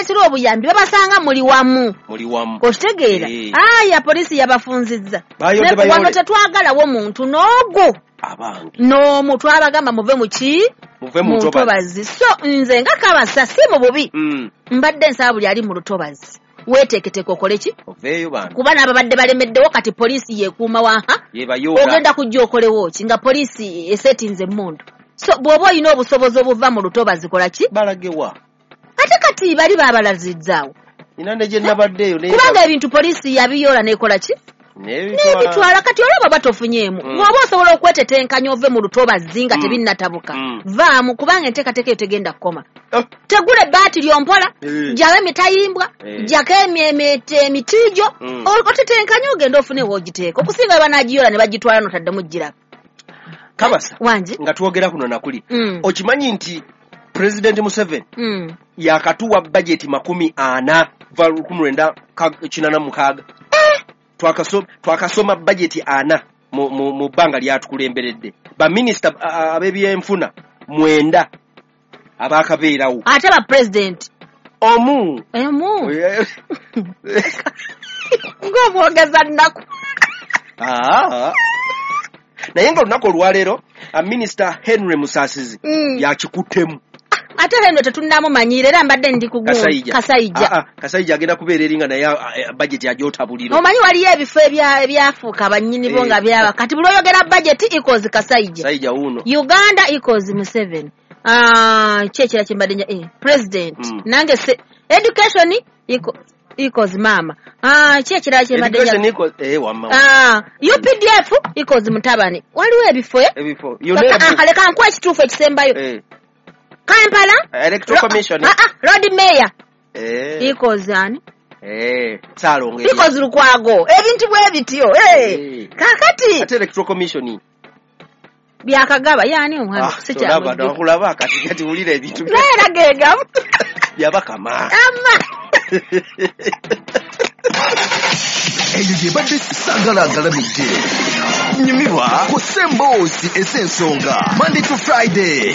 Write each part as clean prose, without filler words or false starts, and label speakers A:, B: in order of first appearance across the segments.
A: baleetera obuyambi babasanga muli wamu okitegeera aya polisi yabafunzizza wano tetwagalawo muntu n'ogwo n'omu twabagamba muve mu lutobazi so nze nga Kabasa si mu bubi mbadde nsaba buli ali mu lutobazi weeteeketeeka okole ki kuba n'ababadde balemeddewo kati polisi yeekuuma waha ogenda kujja okolewo ki nga polisi esetinze emmundu so bw'oba olina obusobozi obuva mu lutobazi kola ki
B: balagewa
A: ate kati bali babalazizaawo kubanga ebintu polisi yabiyoola n'ekola ki n'ebitwala kati olaba batofunyeemu bw'oba osobola okwetetenkanya ove mu lutobazi nga tebinnatabuka vaamu kubanga enteekateeka eyo tegenda kukoma tegula ebbaati lyompola jjako emitayimbwa jjako emitiijo otetenkanya ogenda ofune woogiteeka okusinga banagiyoola ne bagitwala notaddemu ggiraba
B: Kabasa nga twogera kuno nakuli okimanyi nti President Museveni yakatuwa budget 40 1986 twakasoma budget 4 mu bbanga lyatukulemberedde ba minister ab'ebyenfuna 9 abakabeerawo
A: ate ba president
B: omu
A: ng'omwogeza nnaku
B: naye nga olunaku olwaleero Minister Henry Musasizi yakikuttemu
A: ate Henry tetunnamumanyiira era mbadde ndi ku
B: Kasayija agenda kubeera eringa naye budget agyotabulira
A: omanyi waliyo ebifo ebyafuuka bannyini bo nga byaba kati buli oyogera budget equals Kasayija
B: uno
A: Uganda equals Museveni kyekira kyembadde president nange education equals mama kyekira kyembadde UPDF equals Mutabani waliwo ebifo leka nkuwa ekituufu ekisembayo Kampala
B: Electoral Commission
A: Road Mayor equals ani
B: Salonge
A: equals Lukwago ebintu bwe bityo kakati
B: ate Electoral Commission
A: byakagaba yani omwana
B: sikyabadde okulaba kati ulira ebintu
A: naera gega
B: byabakama
C: eyo gyebadde sagalagalamidde nyumirwa ku Semboozi esensonga Monday to Friday.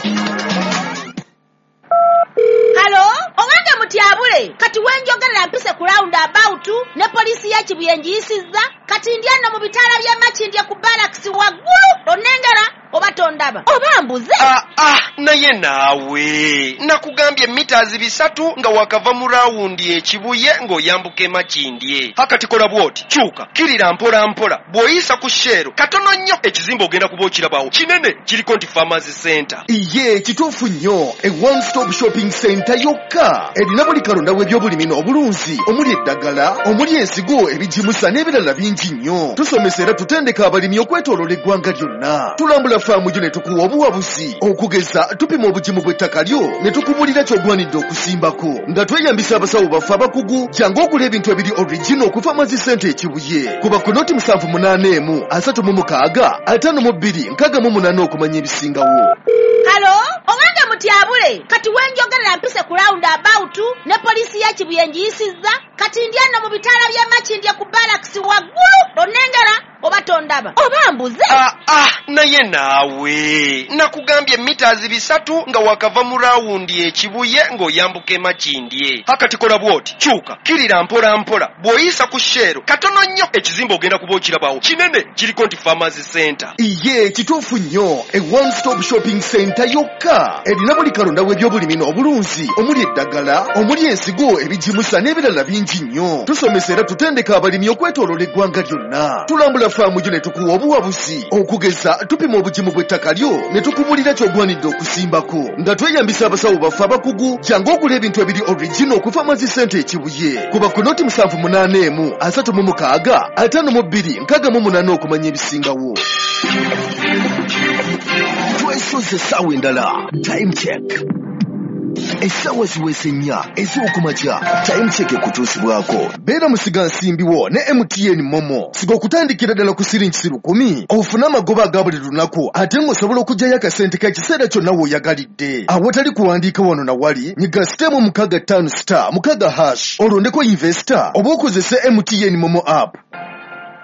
A: Halo, owange mutyabule kati wenjogerera mpise ku round about ne polisi ya Kibuyenji yisizza kati ndyano mu bitaala bya Makindye ku barracks waggulu onengera oba tondaba oba mbuze
B: naye naawe nakugambye meters 3 nga wakava mu round ekibuye ng'oyambuka Makindye hakati kola bwoti kyuka kirira mpola mpola bw'oyisa ku shero katono nnyo ekizimba ogenda kuba okirabawo kinene kiriko nti Pharmacy Center
C: iye kituufu nnyo a one stop shopping center yokka erina buli kalonda w'ebyobulimi n'obulunzi omuli eddagala omuli ensigo ebijimusa n'ebirala bingi nnyo tusomesa era tutendeka abalimi okwetooloola eggwanga lyonna tulambula faamu gyo ne tukuwa obuwabuzi okugeza tupima obugimu bw'ettaka lyo ne tukubulira ky'ogwanidde okusimbako nga tweyambisa abasawo baffe abakugu jangu okula ebintu ebiri original ku Pharmacy Center ekibuye kuba ku noti 781 36 52 68 okumanya ebisingawo.
A: Halo, owange mutyabule kati wenjogerera mpise ku round about ne polisi ya Kibuyenji yisizza kati ndyano mu bitaala bya Makindye ku barracks waggulu onengera oba tondaba oba mbuze
B: naye naawe nakugambye meters 3 nga wakava mu round ekibuye ng'oyambuka Makindye hakati kola bwoti kyuka kirira mpola mpola bw'oyisa ku shero katono nnyo ekizimba ogenda kuba okirabawo kinene kiriko nti Pharmacy Center
C: iye kituufu nnyo a one stop shopping center yokka erina buli kalonda w'ebyobulimi n'obulunzi omuli eddagala omuli ensigo ebijimusa n'ebirala bingi nnyo tusomesa era tutendeka abalimi okwetooloola eggwanga lyonna tulambula faamu gyo ne tukuwa obuwabuzi okugeza tupima obugimu bw'ettaka lyo ne tukubulira ky'ogwanidde okusimbako nga tweyambisa abasawo baffe abakugu jangu okula ebintu ebiri original ku Pharmacy Center ekibuye kuba ku noti 781 36 52 68 okumanya ebisingawo. Twesoze essaawa endala time check essaawa ziweese 4 ez'okumakya time check ekutuusibwako beera musiga nsimbiwo ne MTN Momo siga okutandikira ddala ku siringi 10 ofune amagoba aga buli lunaku ate ng'osobola okuggyayo akasente k'ekiseera kyonna w'oyagalidde awatali kuwandiika wano na wali nyiga sitemu 65 *6 olondeko investor oba okozese MTN Momo app.